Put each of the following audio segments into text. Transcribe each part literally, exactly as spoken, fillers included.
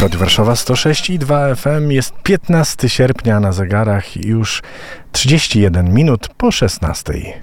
Radio Warszawa sto sześć i dwa F M. Jest piętnastego sierpnia, na zegarach już trzydzieści jeden minut po szesnastej.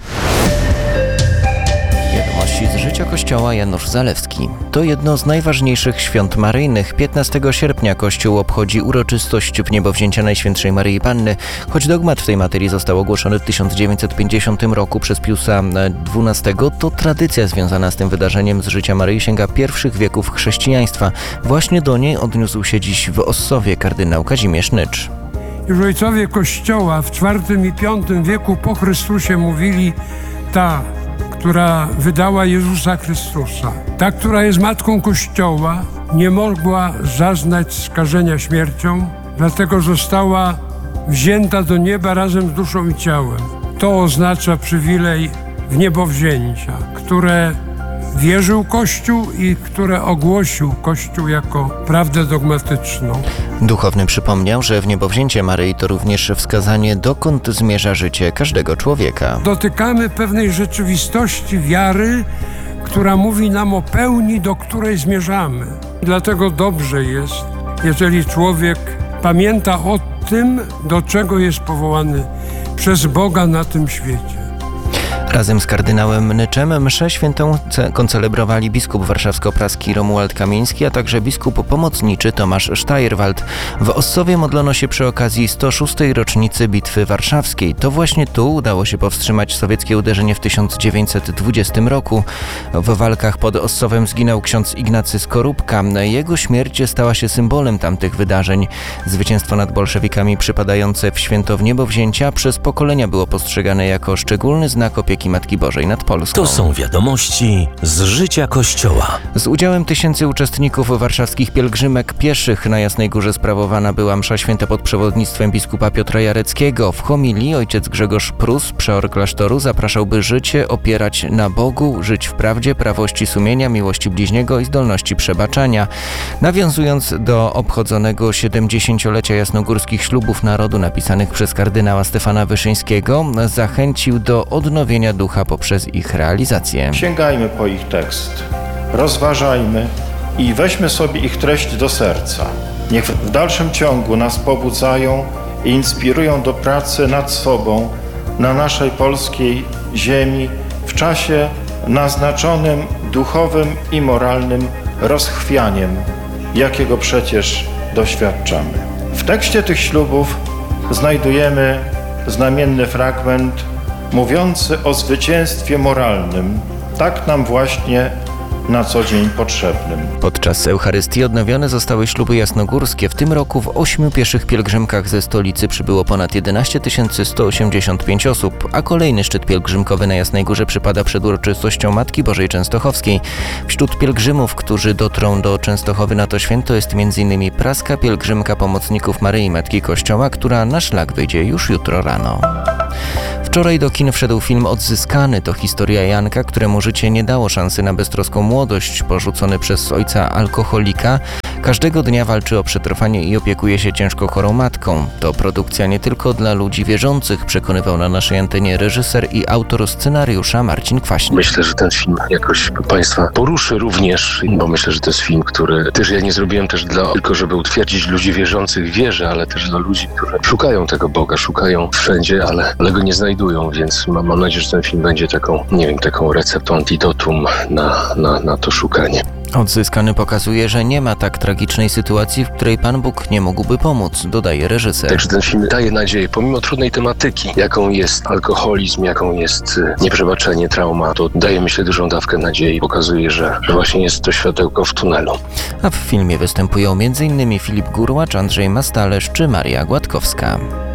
Wiadomości z życia Kościoła. Janusz Zalewski. To jedno z najważniejszych świąt maryjnych. piętnastego sierpnia Kościół obchodzi uroczystość wniebowzięcia Najświętszej Maryi Panny. Choć dogmat w tej materii został ogłoszony w tysiąc dziewięćset pięćdziesiątym roku przez Piusa dwunastego, to tradycja związana z tym wydarzeniem z życia Maryi sięga pierwszych wieków chrześcijaństwa. Właśnie do niej odniósł się dziś w Ossowie kardynał Kazimierz Nycz. Już ojcowie Kościoła w czwartym i piątym wieku po Chrystusie mówili: ta, która wydała Jezusa Chrystusa, ta, która jest matką Kościoła, nie mogła zaznać skażenia śmiercią, dlatego została wzięta do nieba razem z duszą i ciałem. To oznacza przywilej wniebowzięcia, które wierzył Kościół i które ogłosił Kościół jako prawdę dogmatyczną. Duchowny przypomniał, że wniebowzięcie Maryi to również wskazanie, dokąd zmierza życie każdego człowieka. Dotykamy pewnej rzeczywistości wiary, która mówi nam o pełni, do której zmierzamy. Dlatego dobrze jest, jeżeli człowiek pamięta o tym, do czego jest powołany przez Boga na tym świecie. Razem z kardynałem Nyczem mszę świętą koncelebrowali biskup warszawsko-praski Romuald Kamiński, a także biskup pomocniczy Tomasz Sztajerwald. W Ossowie modlono się przy okazji sto szóstej rocznicy Bitwy Warszawskiej. To właśnie tu udało się powstrzymać sowieckie uderzenie w tysiąc dziewięćset dwudziestym roku. W walkach pod Ossowem zginął ksiądz Ignacy Skorupka. Jego śmierć stała się symbolem tamtych wydarzeń. Zwycięstwo nad bolszewikami przypadające w święto wniebowzięcia przez pokolenia było postrzegane jako szczególny znak opieki Matki Bożej nad Polską. To są wiadomości z życia Kościoła. Z udziałem tysięcy uczestników warszawskich pielgrzymek pieszych na Jasnej Górze sprawowana była msza święta pod przewodnictwem biskupa Piotra Jareckiego. W homilii ojciec Grzegorz Prus, przeor klasztoru, zapraszał, by życie opierać na Bogu, żyć w prawdzie, prawości sumienia, miłości bliźniego i zdolności przebaczania. Nawiązując do obchodzonego siedemdziesięciolecia jasnogórskich ślubów narodu napisanych przez kardynała Stefana Wyszyńskiego, zachęcił do odnowienia ducha poprzez ich realizację. Sięgajmy po ich tekst, rozważajmy i weźmy sobie ich treść do serca. Niech w dalszym ciągu nas pobudzają i inspirują do pracy nad sobą na naszej polskiej ziemi w czasie naznaczonym duchowym i moralnym rozchwianiem, jakiego przecież doświadczamy. W tekście tych ślubów znajdujemy znamienny fragment mówiący o zwycięstwie moralnym, tak nam właśnie na co dzień potrzebnym. Podczas Eucharystii odnowione zostały śluby jasnogórskie. W tym roku w ośmiu pieszych pielgrzymkach ze stolicy przybyło ponad jedenaście tysięcy sto osiemdziesiąt pięć osób, a kolejny szczyt pielgrzymkowy na Jasnej Górze przypada przed uroczystością Matki Bożej Częstochowskiej. Wśród pielgrzymów, którzy dotrą do Częstochowy na to święto, jest m.in. praska pielgrzymka pomocników Maryi Matki Kościoła, która na szlak wyjdzie już jutro rano. Wczoraj do kin wszedł film Odzyskany. To historia Janka, któremu życie nie dało szansy na beztroską młodość. Porzucony przez ojca alkoholika, każdego dnia walczy o przetrwanie i opiekuje się ciężko chorą matką. To produkcja nie tylko dla ludzi wierzących, przekonywał na naszej antenie reżyser i autor scenariusza Marcin Kwaśny. Myślę, że ten film jakoś Państwa poruszy również, bo myślę, że to jest film, który też ja nie zrobiłem też dla, tylko żeby utwierdzić ludzi wierzących w wierze, ale też dla ludzi, którzy szukają tego Boga, szukają wszędzie, ale, ale go nie znajdują, więc mam, mam nadzieję, że ten film będzie taką, nie wiem, taką receptą, antidotum na, na, na to szukanie. Odzyskany pokazuje, że nie ma tak tragicznej sytuacji, w której Pan Bóg nie mógłby pomóc, dodaje reżyser. Także ten film daje nadzieję, pomimo trudnej tematyki, jaką jest alkoholizm, jaką jest nieprzebaczenie, trauma, to daje, myślę, dużą dawkę nadziei. Pokazuje, że, że właśnie jest to światełko w tunelu. A w filmie występują m.in. Filip Gurłacz, Andrzej Mastalerz czy Maria Gładkowska.